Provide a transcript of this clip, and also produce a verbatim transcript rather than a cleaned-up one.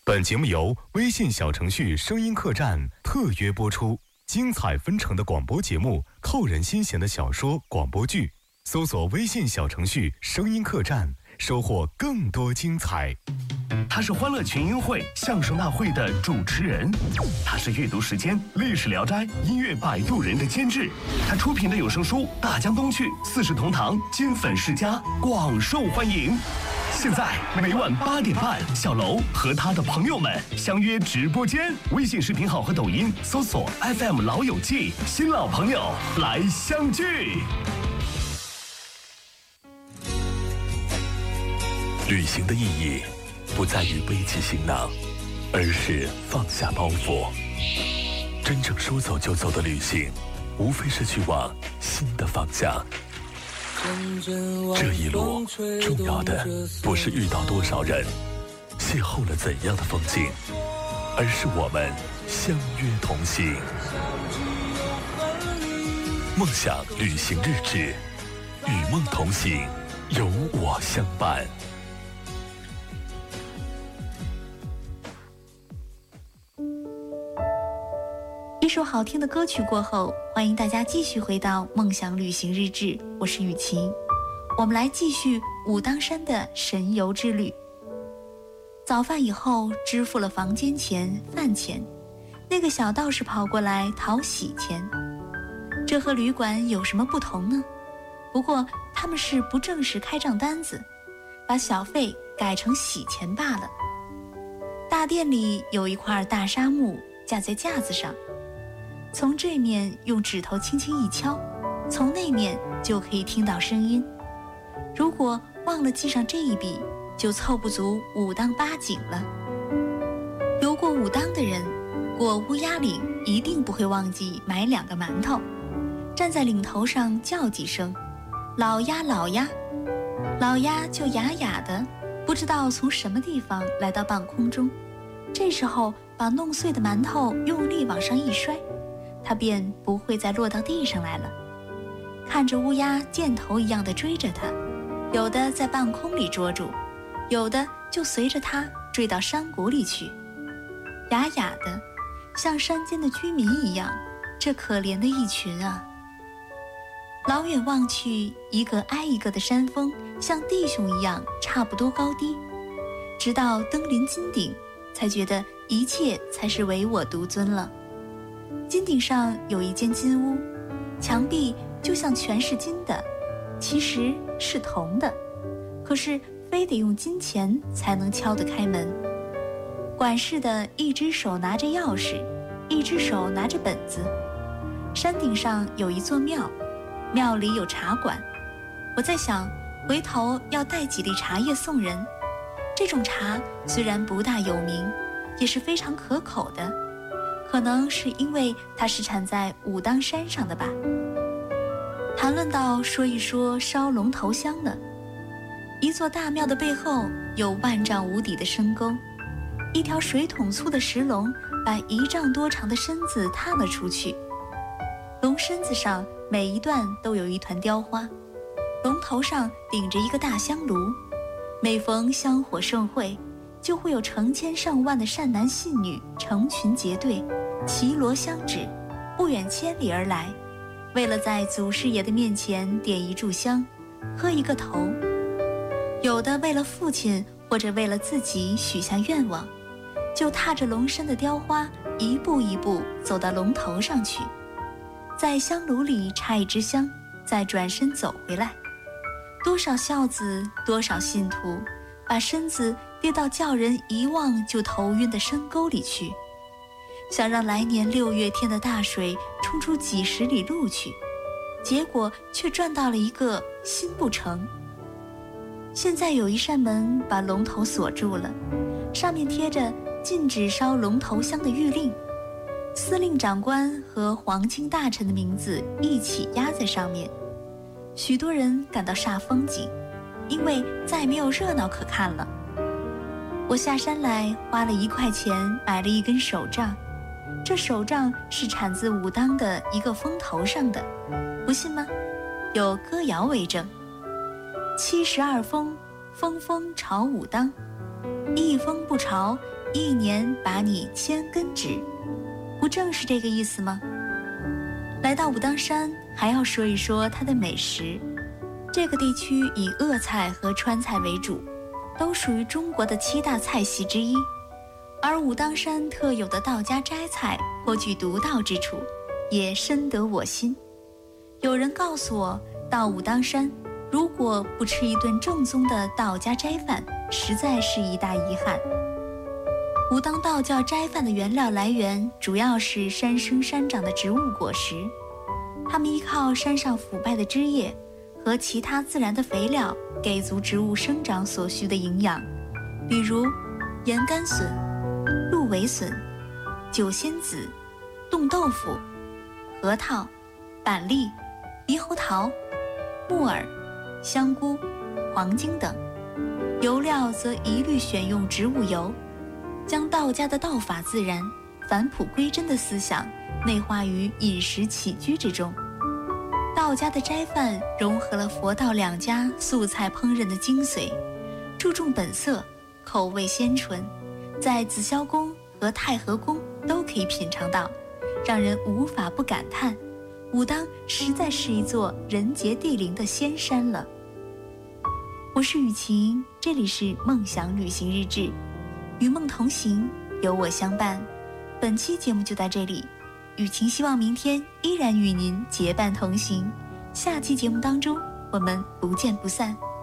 本节目由微信小程序声音客栈特约播出，精彩纷呈的广播节目，扣人心弦的小说广播剧，搜索微信小程序声音客栈，收获更多精彩。 他是欢乐群英会相声大会的主持人，他是阅读时间历史聊斋音乐摆渡人的监制，他出品的有声书《大江东去》四世同堂金粉世家广受欢迎。现在每晚八点半，小楼和他的朋友们相约直播间，微信视频号和抖音搜索 F M 老友记，新老朋友来相聚。 旅行的意义不在于背起行囊，而是放下包袱。真正说走就走的旅行，无非是去往新的方向。这一路重要的不是遇到多少人，邂逅了怎样的风景，而是我们相约同行。梦想旅行日志，与梦同行，有我相伴。 一首好听的歌曲过后，欢迎大家继续回到梦想旅行日志，我是雨晴。我们来继续武当山的神游之旅。早饭以后支付了房间钱饭钱，那个小道士跑过来讨喜钱。这和旅馆有什么不同呢？不过他们是不正式开账单子，把小费改成喜钱罢了。大殿里有一块大沙木架在架子上，从这面用指头轻轻一敲，从那面就可以听到声音。如果忘了记上这一笔，就凑不足武当八景了。游过武当的人，过乌鸦岭一定不会忘记买两个馒头，站在岭头上叫几声老鸭老鸭，老鸭就哑哑的，不知道从什么地方来到半空中，这时候把弄碎的馒头用力往上一摔，它便不会再落到地上来了。看着乌鸦箭头一样的追着它，有的在半空里捉住，有的就随着它坠到山谷里去，哑哑的，像山间的居民一样，这可怜的一群啊！老远望去，一个挨一个的山峰像弟兄一样差不多高低，直到登临金顶，才觉得一切才是唯我独尊了。金顶上有一间金屋，墙壁就像全是金的，其实是铜的，可是非得用金钱才能敲得开门。管事的一只手拿着钥匙，一只手拿着本子。山顶上有一座庙，庙里有茶馆。我在想，回头要带几粒茶叶送人。这种茶虽然不大有名，也是非常可口的，可能是因为它是产在武当山上的吧。谈论到说一说烧龙头香了。一座大庙的背后有万丈无底的深沟，一条水桶粗的石龙把一丈多长的身子探了出去，龙身子上每一段都有一团雕花，龙头上顶着一个大香炉，每逢香火盛会，就会有成千上万的善男信女成群结队，齐罗相指，不远千里而来，为了在祖师爷的面前点一炷香，磕一个头。有的为了父亲或者为了自己许下愿望，就踏着龙身的雕花，一步一步走到龙头上去，在香炉里插一支香，再转身走回来。多少孝子，多少信徒，把身子跌到叫人一望就头晕的深沟里去，想让来年六月天的大水冲出几十里路去，结果却转到了一个心不成。现在有一扇门把龙头锁住了，上面贴着禁止烧龙头香的谕令，司令长官和皇亲大臣的名字一起压在上面。许多人感到煞风景，因为再没有热闹可看了。我下山来花了一块钱买了一根手杖，这手杖是产自武当的一个峰头上的，不信吗？有歌谣为证：七十二峰，峰峰朝武当，一峰不朝， 一年把你千根指，不正是这个意思吗？来到武当山，还要说一说它的美食。这个地区以鄂菜和川菜为主，都属于中国的七大菜系之一。而武当山特有的道家斋菜颇具独到之处，也深得我心。有人告诉我，到武当山如果不吃一顿正宗的道家斋饭，实在是一大遗憾。武当道教斋饭的原料来源主要是山生山长的植物果实，它们依靠山上腐败的枝叶和其他自然的肥料，给足植物生长所需的营养，比如盐甘笋、鹿尾笋、酒仙子、冻豆腐、核桃、板栗、猕猴桃、木耳、香菇、黄精等。油料则一律选用植物油，将道家的道法自然、返璞归真的思想内化于饮食起居之中。道家的斋饭融合了佛道两家素菜烹饪的精髓，注重本色，口味鲜纯，在紫霄宫和太和宫都可以品尝到，让人无法不感叹，武当实在是一座人杰地灵的仙山了。我是雨晴，这里是梦想旅行日志，与梦同行，有我相伴。本期节目就到这里，雨晴希望明天依然与您结伴同行。下期节目当中，我们不见不散。